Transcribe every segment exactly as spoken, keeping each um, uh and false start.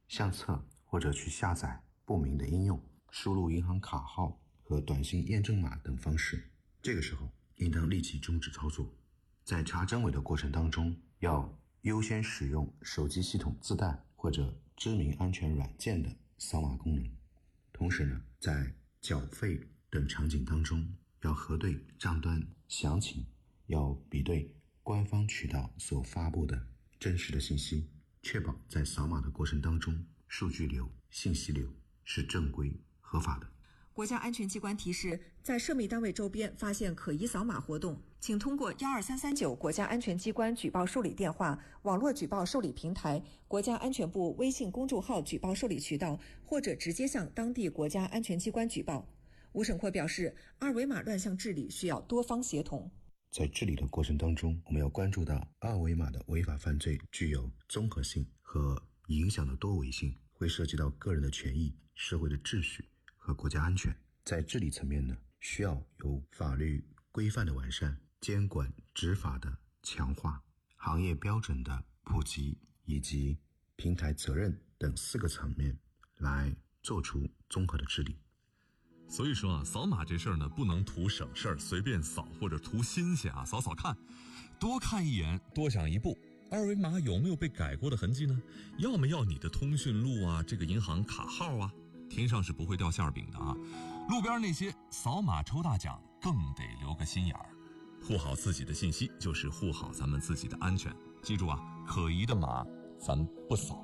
相册或者去下载不明的应用，输入银行卡号和短信验证码等方式。这个时候应当立即终止操作。在查真伪的过程当中，要优先使用手机系统自带或者知名安全软件的扫码功能。同时呢，在缴费等场景当中，要核对账单详情，要比对官方渠道所发布的真实的信息，确保在扫码的过程当中，数据流、信息流是正规合法的。 国家安全机关提示，在涉密单位周边发现可疑扫码活动，请通过一二三三九国家安全机关举报受理电话、网络举报受理平台、国家安全部微信公众号举报受理渠道，或者直接向当地国家安全机关举报。吴审会表示，二维码乱象治理需要多方协同。 在治理的过程当中，我们要关注到二维码的违法犯罪具有综合性和影响的多维性，会涉及到个人的权益、社会的秩序和国家安全。在治理层面呢，需要有法律规范的完善、监管执法的强化、行业标准的普及以及平台责任等四个层面来做出综合的治理。 所以说啊，扫码这事儿呢，不能图省事儿随便扫，或者图新鲜啊扫扫看，多看一眼，多想一步。二维码有没有被改过的痕迹呢？要没要你的通讯录啊，这个银行卡号啊？天上是不会掉馅饼的啊，路边那些扫码抽大奖更得留个心眼儿。护好自己的信息，就是护好咱们自己的安全。记住啊，可疑的码咱不扫。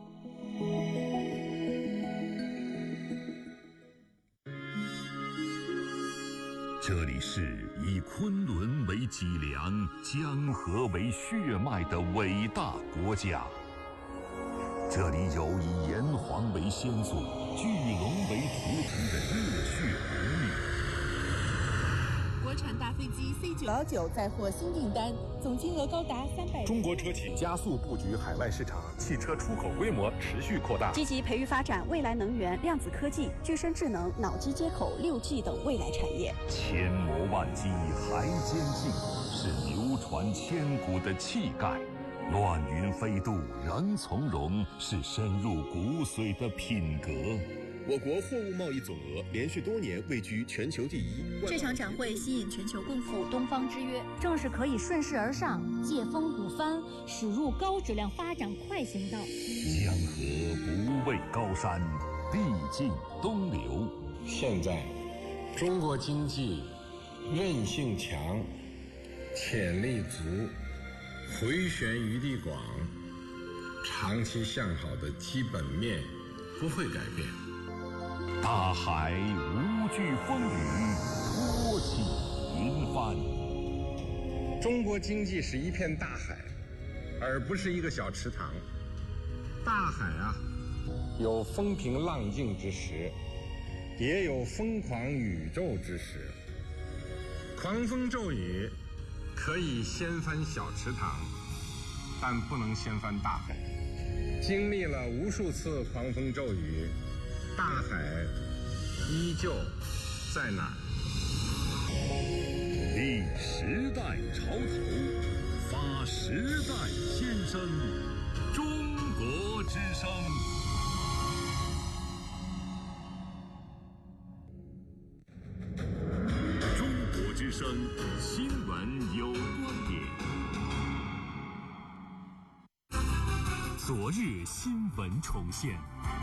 这里是以昆仑为脊梁、江河为血脉的伟大国家。这里有以炎黄为先祖、巨龙为图腾的热血儿女。 国产大飞机 C 九 老九再获新订单，总金额高达三百。 中国车企加速布局海外市场，汽车出口规模持续扩大， 积极培育发展未来能源、量子科技、具身智能、脑机接口、六 G 等未来产业。 千磨万击还坚劲，是流传千古的气概。乱云飞渡仍从容，是深入骨髓的品格。 我国货物贸易总额连续多年位居全球第一。 这场展会吸引全球共赴东方之约， 正是可以顺势而上，借风鼓帆，驶入高质量发展快行道。 江河不畏高山，地尽东流。 现在中国经济韧性强，潜力足，回旋余地广，长期向好的基本面不会改变。 大海无惧风雨，托起云帆。 中国经济是一片大海，而不是一个小池塘。大海啊，有风平浪静之时，也有疯狂宇宙之时。狂风骤雨可以掀翻小池塘，但不能掀翻大海。经历了无数次狂风骤雨，大海依旧在那儿。 立时代潮头，发时代先声，中国之声。中国之声新闻有观点。 昨日新闻重现。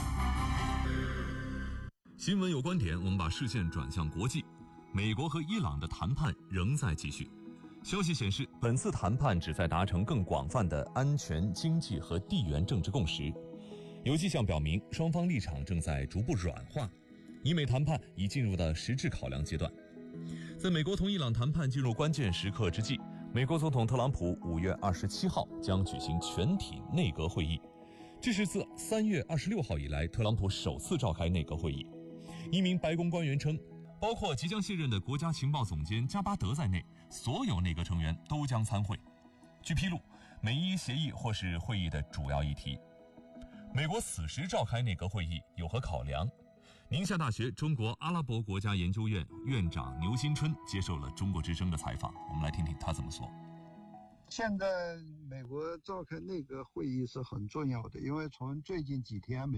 新闻有观点，我们把视线转向国际。美国和伊朗的谈判仍在继续。消息显示，本次谈判旨在达成更广泛的安全、经济和地缘政治共识。有迹象表明，双方立场正在逐步软化，以美谈判已进入了实质考量阶段。在美国同伊朗谈判进入关键时刻之际，美国总统特朗普五月二十七号将举行全体内阁会议，这是自三月二十六号以来特朗普首次召开内阁会议。一名白宫官员称，包括即将卸任的国家情报总监加巴德在内，所有内阁成员都将参会。据披露，美伊协议或是会议的主要议题。美国此时召开内阁会议有何考量？宁夏大学中国阿拉伯国家研究院院长牛新春接受了中国之声的采访，我们来听听他怎么说。 现在美国召开内阁会议是很重要的，因为从最近几天